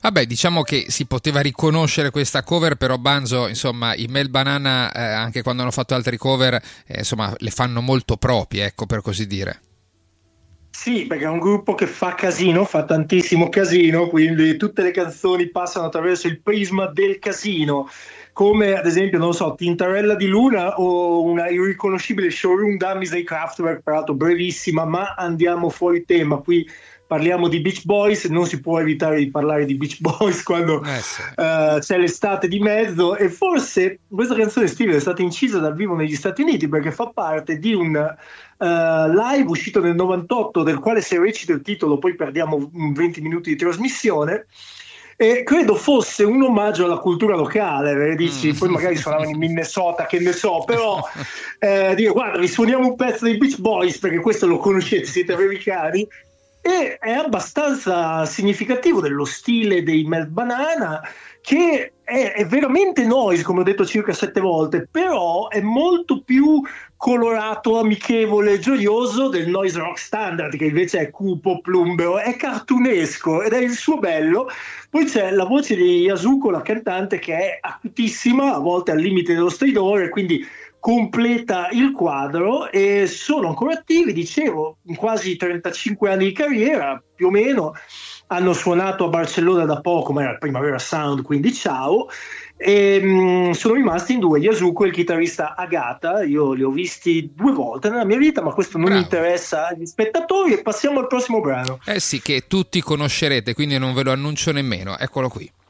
Vabbè, diciamo che si poteva riconoscere questa cover, però Banzo, insomma, i Mel Banana, anche quando hanno fatto altre cover, insomma, le fanno molto proprie, ecco, per così dire. Sì, perché è un gruppo che fa casino, fa tantissimo casino, quindi tutte le canzoni passano attraverso il prisma del casino, come ad esempio, non lo so, Tintarella di Luna o una irriconoscibile Showroom Dummies dei Kraftwerk, peraltro brevissima, ma andiamo fuori tema. Qui parliamo di Beach Boys, non si può evitare di parlare di Beach Boys quando Sì. c'è l'estate di mezzo, e forse questa canzone Steve è stata incisa dal vivo negli Stati Uniti perché fa parte di un live uscito nel 98 del quale se recita il titolo poi perdiamo 20 minuti di trasmissione, e credo fosse un omaggio alla cultura locale, dici, poi magari suonavano in Minnesota, che ne so, però dire guarda, vi suoniamo un pezzo dei Beach Boys perché questo lo conoscete, siete americani, e è abbastanza significativo dello stile dei Melt Banana, che è veramente noise, come ho detto circa 7 volte, però è molto più colorato, amichevole, gioioso del noise rock standard, che invece è cupo, plumbeo, è cartunesco ed è il suo bello. Poi c'è la voce di Yasuko, la cantante, che è acutissima, a volte al limite dello stridore, quindi completa il quadro, e sono ancora attivi, dicevo, in quasi 35 anni di carriera, più o meno. Hanno suonato a Barcellona da poco, ma era il Primavera Sound, quindi ciao. E sono rimasti in due, Yasuko e il chitarrista Agata. Io li ho visti 2 volte nella mia vita, ma questo non Bravo. interessa agli spettatori, e passiamo al prossimo brano. Eh sì, che tutti conoscerete, quindi non ve lo annuncio nemmeno. Eccolo qui.